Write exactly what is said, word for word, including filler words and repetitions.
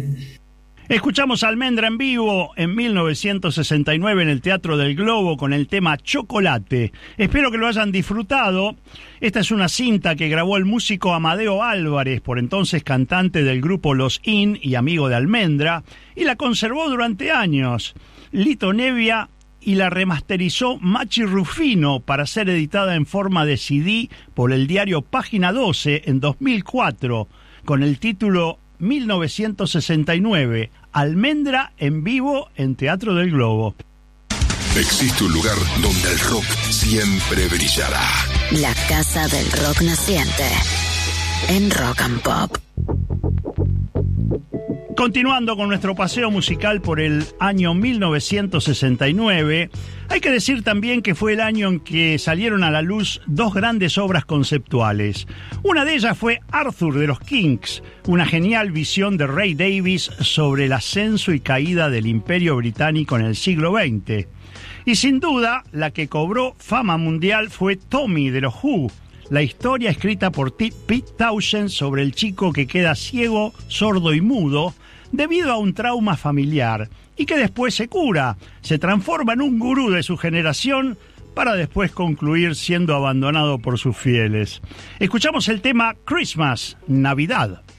Escuchamos a Almendra en vivo en mil novecientos sesenta y nueve en el Teatro del Globo con el tema Chocolate. Espero que lo hayan disfrutado. Esta es una cinta que grabó el músico Amadeo Álvarez, por entonces cantante del grupo Los In y amigo de Almendra, y la conservó durante años Lito Nevia y la remasterizó Machi Rufino para ser editada en forma de C D por el diario Página doce en dos mil cuatro con el título mil novecientos sesenta y nueve, Almendra en vivo en Teatro del Globo. Existe un lugar donde el rock siempre brillará. La Casa del Rock Naciente, en Rock and Pop. Continuando con nuestro paseo musical por el año mil novecientos sesenta y nueve, hay que decir también que fue el año en que salieron a la luz dos grandes obras conceptuales. Una de ellas fue Arthur de los Kinks, una genial visión de Ray Davies sobre el ascenso y caída del Imperio Británico en el siglo veinte. Y sin duda, la que cobró fama mundial fue Tommy de los Who, la historia escrita por Pete Townshend sobre el chico que queda ciego, sordo y mudo debido a un trauma familiar y que después se cura, se transforma en un gurú de su generación para después concluir siendo abandonado por sus fieles. Escuchamos el tema Christmas, Navidad.